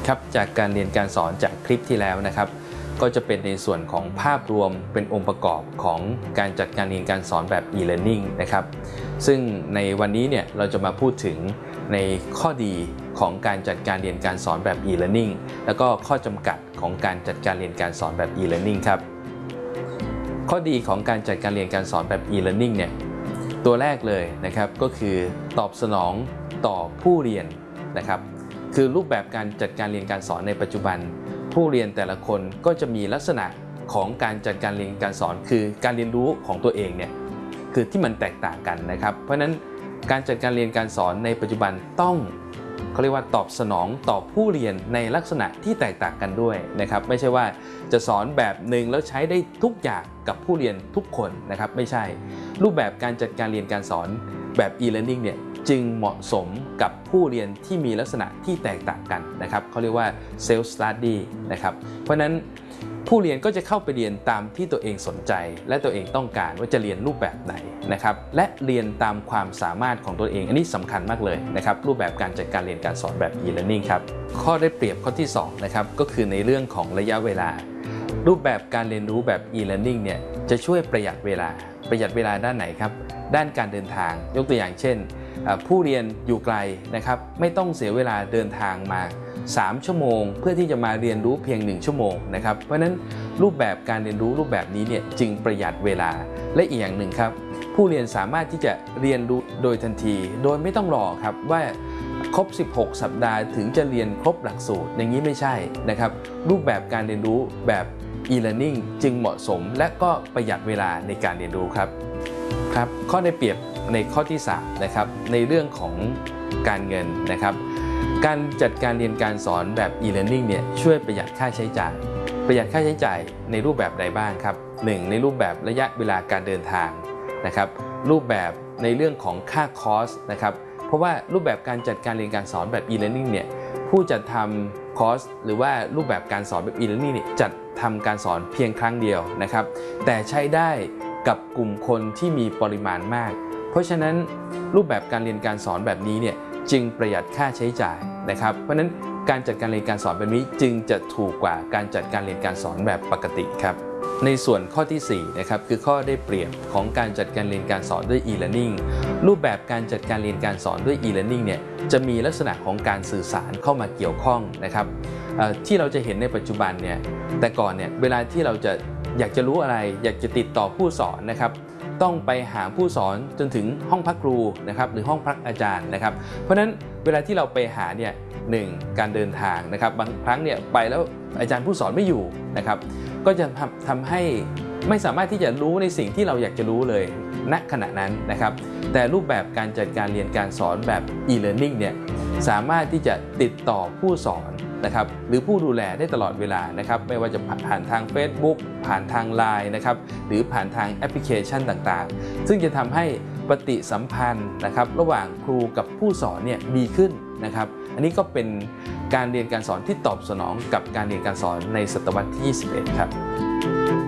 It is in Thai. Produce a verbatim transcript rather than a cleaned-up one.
ครับจากการเรียนการสอนจากคลิปที่แล้วนะครับก็จะเป็นในส่วนของภาพรวมเป็นองค์ประกอบของการจัดการเรียนการสอนแบบ e-learning นะครับซึ่งในวันนี้เนี่ยเราจะมาพูดถึงในข้อดีของการจัดการเรียนการสอนแบบ e-learning แล้วก็ข้อจำกัดของการจัดการเรียนการสอนแบบ e-learning ครับข้อดีของการจัดการเรียนการสอนแบบ e-learning เนี่ยตัวแรกเลยนะครับก็คือตอบสนองต่อผู้เรียนนะครับคือรูปแบบการจัดการเรียนการสอนในปัจจุบันผู้เรียนแต่ละคนก็จะมีลักษณะของการจัดการเรียนการสอนคือการเรียนรู้ของตัวเองเนี่ยคือที่มันแตกต่างกันนะครับเพราะฉะนั้นการจัดการเรียนการสอนในปัจจุบันต้องเขาเรียกว่าตอบสนองต่อผู้เรียนในลักษณะที่แตกต่างกันด้วยนะครับไม่ใช่ว่าจะสอนแบบหนึ่งแล้วใช้ได้ทุกอย่างกับผู้เรียนทุกคนนะครับไม่ใช่รูปแบบการจัดการเรียนการสอนแบบ e-learning เนี่ยจึงเหมาะสมกับผู้เรียนที่มีลักษณะที่แตกต่างกันนะครับเขาเรียกว่า self study นะครับเพราะฉะนั้นผู้เรียนก็จะเข้าไปเรียนตามที่ตัวเองสนใจและตัวเองต้องการว่าจะเรียนรูปแบบไหนนะครับและเรียนตามความสามารถของตัวเองอันนี้สำคัญมากเลยนะครับรูปแบบการจัดการเรียนการสอนแบบ e-learning ครับข้อได้เปรียบข้อที่สองนะครับก็คือในเรื่องของระยะเวลารูปแบบการเรียนรู้แบบ e-learning เนี่ยจะช่วยประหยัดเวลาประหยัดเวลาด้านไหนครับด้านการเดินทางยกตัวอย่างเช่นผู้เรียนอยู่ไกลนะครับไม่ต้องเสียเวลาเดินทางมาสามชั่วโมงเพื่อที่จะมาเรียนรู้เพียงหนึ่งชั่วโมงนะครับเพราะฉะนั้นรูปแบบการเรียนรู้รูปแบบนี้เนี่ยจึงประหยัดเวลาและอีกอย่างหนึ่งครับผู้เรียนสามารถที่จะเรียนรู้โดยทันทีโดยไม่ต้องรอครับว่าครบสิบหกสัปดาห์ถึงจะเรียนครบหลักสูตรอย่างนี้ไม่ใช่นะครับรูปแบบการเรียนรู้แบบ e-learning จึงเหมาะสมและก็ประหยัดเวลาในการเรียนรู้ครับครับข้อได้เปรียบในข้อที่สามนะครับในเรื่องของการเงินนะครับการจัดการเรียนการสอนแบบ e-learning เนี่ยช่วยประหยัดค่าใช้จ่ายประหยัดค่าใช้จ่ายในรูปแบบใดบ้างครับหนึ่งในรูปแบบระยะเวลาการเดินทางนะครับรูปแบบในเรื่องของค่าคอร์สนะครับเพราะว่ารูปแบบการจัดการเรียนการสอนแบบ e-learning เนี่ยผู้จัดทำคอร์สหรือว่ารูปแบบการสอนแบบ e-learning เนี่ยจัดทำการสอนเพียงครั้งเดียวนะครับแต่ใช้ได้กับกลุ่มคนที่มีปริมาณมากเพราะฉะนั้นรูปแบบการเรียนการสอนแบบนี้เนี่ยจึงประหยัดค่าใช้จ่ายนะครับเพราะฉะนั้นการจัดการเรียนการสอนแบบนี้จึงจะถูกกว่าการจัดการเรียนการสอนแบบปกติครับในส่วนข้อที่สี่นะครับคือข้อได้เปรียบของการจัดการเรียนการสอนด้วย e-learning รูปแบบการจัดการเรียนการสอนด้วย e-learning เนี่ยจะมีลักษณะของการสื่อสารเข้ามาเกี่ยวข้องนะครับที่เราจะเห็นในปัจจุบันเนี่ยแต่ก่อนเนี่ยเวลาที่เราจะอยากจะรู้อะไรอยากจะติดต่อผู้สอนนะครับต้องไปหาผู้สอนจนถึงห้องพักครูนะครับหรือห้องพักอาจารย์นะครับเพราะฉะนั้นเวลาที่เราไปหาเนี่ยหนึ่งการเดินทางนะครับบางครั้งเนี่ยไปแล้วอาจารย์ผู้สอนไม่อยู่นะครับก็จะทำให้ไม่สามารถที่จะรู้ในสิ่งที่เราอยากจะรู้เลยณขณะนั้นนะครับแต่รูปแบบการจัดการเรียนการสอนแบบ e-learning เนี่ยสามารถที่จะติดต่อผู้สอนนะครับหรือผู้ดูแลได้ตลอดเวลานะครับไม่ว่าจะผ่านทาง Facebook ผ่านทาง ไลน์ นะครับหรือผ่านทางแอปพลิเคชันต่างๆซึ่งจะทำให้ปฏิสัมพันธ์นะครับระหว่างครูกับผู้สอนเนี่ยดีขึ้นนะครับอันนี้ก็เป็นการเรียนการสอนที่ตอบสนองกับการเรียนการสอนในศตวรรษที่ยี่สิบเอ็ดครับ